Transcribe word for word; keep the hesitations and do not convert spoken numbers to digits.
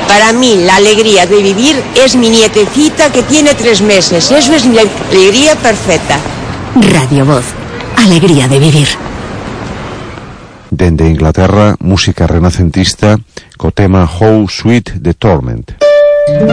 Para mí la alegría de vivir es mi nietecita que tiene tres meses. Eso es la alegría perfecta. Radio Voz, alegría de vivir. Dende Inglaterra, música renacentista co tema How Sweet the Torment.